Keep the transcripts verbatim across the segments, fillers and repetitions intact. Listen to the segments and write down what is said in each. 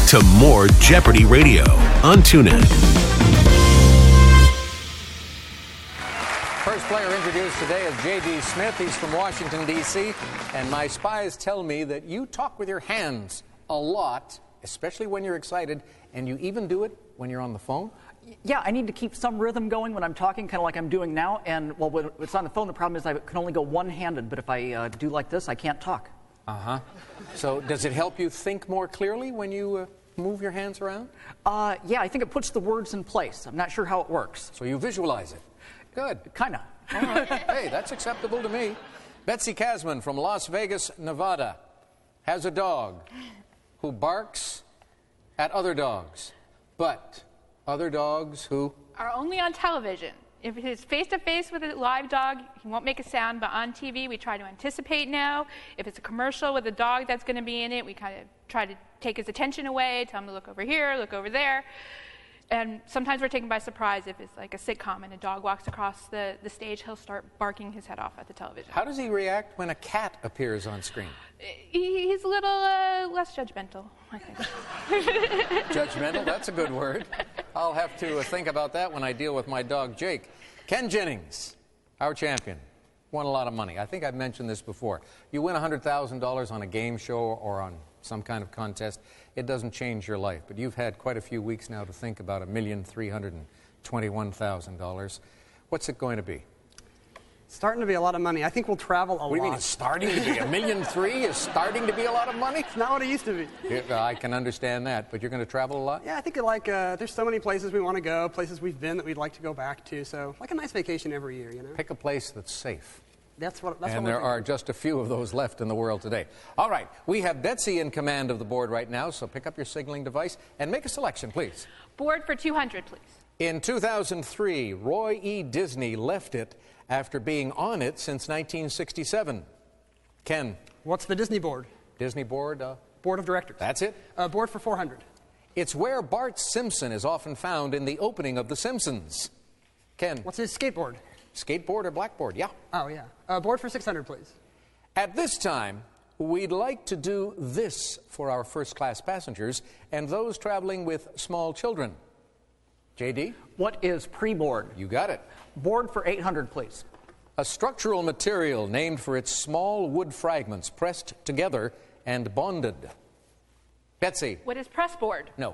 to more Jeopardy Radio on TuneIn. First player introduced today is J D Smith. He's from Washington, D C And my spies tell me that you talk with your hands a lot, especially when you're excited, and you even do it when you're on the phone. Yeah, I need to keep some rhythm going when I'm talking, kind of like I'm doing now. And, well, when it's on the phone, the problem is I can only go one-handed. But if I uh, do like this, I can't talk. Uh-huh. So does it help you think more clearly when you uh, move your hands around? Uh, yeah, I think it puts the words in place. I'm not sure how it works. So you visualize it. Good. Kind of. All right. Hey, that's acceptable to me. Betsy Casman from Las Vegas, Nevada, has a dog who barks at other dogs, but other dogs who are only on television. If it is face-to-face with a live dog, he won't make a sound, but on T V, we try to anticipate now. If it's a commercial with a dog that's going to be in it, we kind of try to take his attention away, tell him to look over here, look over there. And sometimes we're taken by surprise. If it's like a sitcom and a dog walks across the, the stage, he'll start barking his head off at the television. How does he react when a cat appears on screen? He, he's a little uh, less judgmental, I think. Judgmental? That's a good word. I'll have to uh, think about that when I deal with my dog, Jake. Ken Jennings, our champion, won a lot of money. I think I've mentioned this before. You win one hundred thousand dollars on a game show or on some kind of contest, it doesn't change your life. But you've had quite a few weeks now to think about one million three hundred twenty-one thousand dollars. What's it going to be? Starting to be a lot of money. I think we'll travel a lot. What do you mean it's starting to be? A million three is starting to be a lot of money? It's not what it used to be. Yeah, I can understand that, but you're going to travel a lot? Yeah, I think like uh, there's so many places we want to go, places we've been that we'd like to go back to. So like a nice vacation every year, you know? Pick a place that's safe. That's what. That's and what there are just a few of those left in the world today. All right, we have Betsy in command of the board right now, so pick up your signaling device and make a selection, please. Board for two hundred, please. In two thousand three, Roy E. Disney left it after being on it since nineteen sixty-seven. Ken. What's the Disney board? Disney board? Uh, board of directors. That's it? Uh, board for four hundred. It's where Bart Simpson is often found in the opening of The Simpsons. Ken. What's his skateboard? Skateboard or blackboard? Yeah. Oh, yeah. Uh, board for six hundred, please. At this time, we'd like to do this for our first-class passengers and those traveling with small children. J D? What is pre-board? You got it. Board for eight hundred, please. A structural material named for its small wood fragments pressed together and bonded. Betsy? What is press board? No.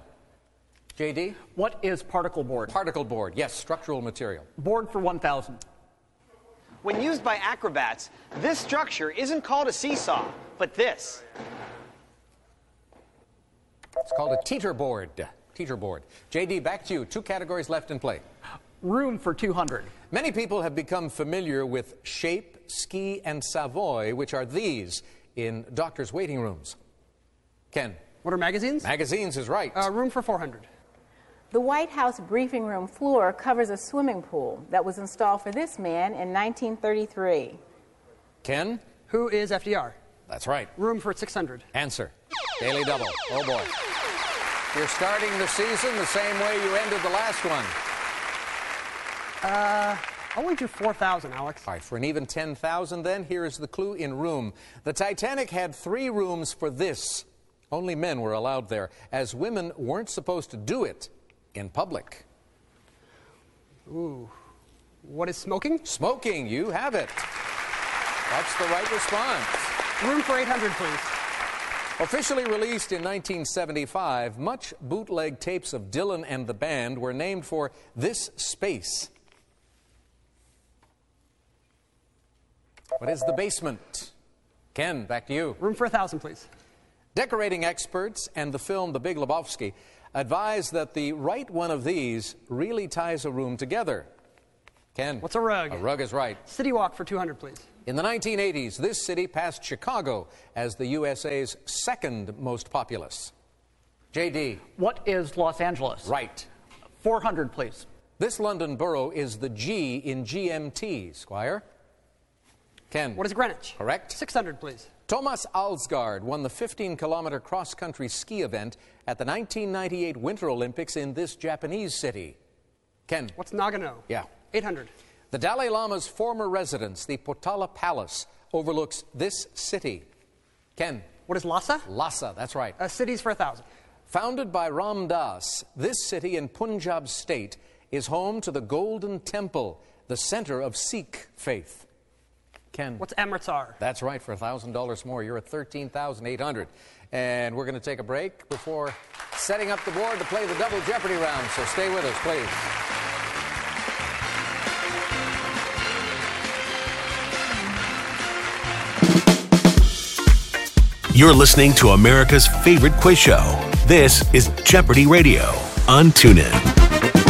J D? What is particle board? Particle board, yes, structural material. Board for one thousand. When used by acrobats, this structure isn't called a seesaw, but this. It's called a teeter board. Teeter board. J D, back to you. Two categories left in play. Room for two hundred. Many people have become familiar with Shape, Ski, and Savoy, which are these in doctors' waiting rooms. Ken? What are magazines? Magazines is right. Uh, room for four hundred. The White House briefing room floor covers a swimming pool that was installed for this man in nineteen thirty-three. Ken? Who is F D R? That's right. Room for six hundred. Answer. Daily double. Oh, boy. You're starting the season the same way you ended the last one. Uh, I'll wager four thousand, Alex. All right, for an even ten thousand then, here is the clue in room. The Titanic had three rooms for this. Only men were allowed there, as women weren't supposed to do it in public. Ooh. What is smoking? Smoking, you have it. That's the right response. Room for eight hundred, please. Officially released in nineteen seventy-five, much bootleg tapes of Dylan and the band were named for this space. What is the basement? Ken, back to you. Room for a thousand, please. Decorating experts and the film The Big Lebowski advise that the right one of these really ties a room together. Ken? What's a rug? A rug is right. City Walk for two hundred, please. In the nineteen eighties, this city passed Chicago as the U S A's second most populous. J D? What is Los Angeles? Right. four hundred, please. This London borough is the G in G M T, Squire. Ken? What is Greenwich? Correct. six hundred, please. Thomas Alsgaard won the fifteen kilometer cross-country ski event at the nineteen ninety-eight Winter Olympics in this Japanese city. Ken? What's Nagano? Yeah. eight hundred. The Dalai Lama's former residence, the Potala Palace, overlooks this city. Ken? What is Lhasa? Lhasa, that's right. Uh, cities for a thousand. Founded by Ram Dass, this city in Punjab state is home to the Golden Temple, the center of Sikh faith. Ken. What's Amritsar? That's right, for one thousand dollars more. You're at thirteen thousand eight hundred dollars. And we're going to take a break before setting up the board to play the Double Jeopardy round. So stay with us, please. You're listening to America's favorite quiz show. This is Jeopardy Radio on TuneIn.